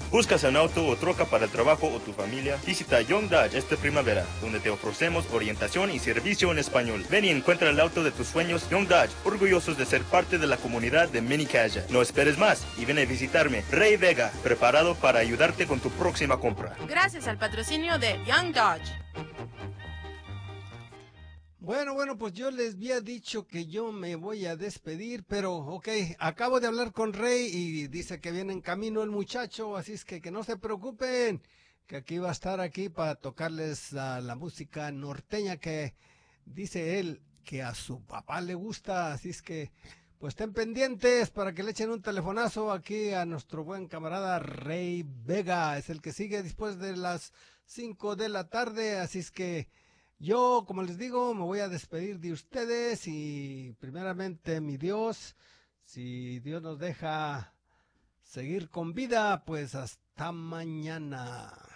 ¿Buscas un auto o troca para el trabajo o tu familia? Visita Young Dodge esta primavera, donde te ofrecemos orientación y servicio en español. Ven y encuentra el auto de tus sueños. Young Dodge, orgullosos de ser parte de la comunidad de Mini Caja. No esperes más y ven a visitarme. Ray Vega, preparado para ayudarte con tu próxima compra. Gracias al patrocinio de Young Dodge. Bueno, pues yo les había dicho que yo me voy a despedir, pero ok, acabo de hablar con Rey y dice que viene en camino el muchacho, así es que no se preocupen, que aquí va a estar aquí para tocarles la música norteña que dice él que a su papá le gusta, así es que pues estén pendientes para que le echen un telefonazo aquí a nuestro buen camarada Rey Vega, es el que sigue después de las 5 de la tarde, así es que yo, como les digo, me voy a despedir de ustedes y primeramente mi Dios, si Dios nos deja seguir con vida, pues hasta mañana.